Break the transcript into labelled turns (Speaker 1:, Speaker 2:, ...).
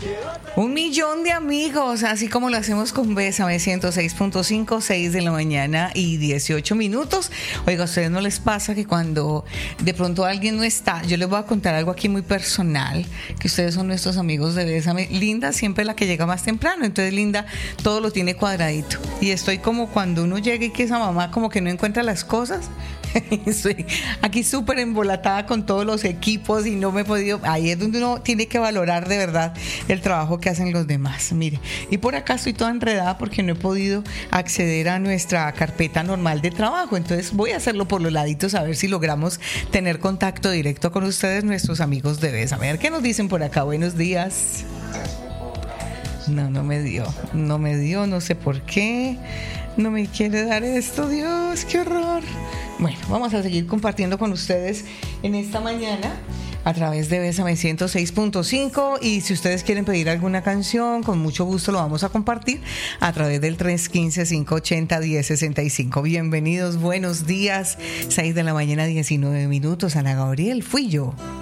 Speaker 1: 1.000.000 de amigos, así como lo hacemos con Bésame 106.5, 6 de la mañana y 18 minutos. Oiga, ¿a ustedes no les pasa que cuando de pronto alguien no está? Yo les voy a contar algo aquí muy personal, que ustedes son nuestros amigos de Bésame. Linda siempre es la que llega más temprano, entonces Linda todo lo tiene cuadradito. Y estoy como cuando uno llega y que esa mamá como que no encuentra las cosas. Estoy aquí súper embolatada con todos los equipos y no me he podido. Ahí es donde uno tiene que valorar de verdad el trabajo que hacen los demás. Mire, y por acá estoy toda enredada porque no he podido acceder a nuestra carpeta normal de trabajo. Entonces voy a hacerlo por los laditos a ver si logramos tener contacto directo con ustedes, nuestros amigos de Bésame. A ver qué nos dicen por acá. Buenos días. No me dio, no sé por qué. No me quiere dar esto, Dios, qué horror. Bueno, vamos a seguir compartiendo con ustedes en esta mañana a través de Bésame 106.5, y si ustedes quieren pedir alguna canción, con mucho gusto lo vamos a compartir a través del 315-580-1065. Bienvenidos, buenos días, 6 de la mañana, 19 minutos. Ana Gabriel, fui yo.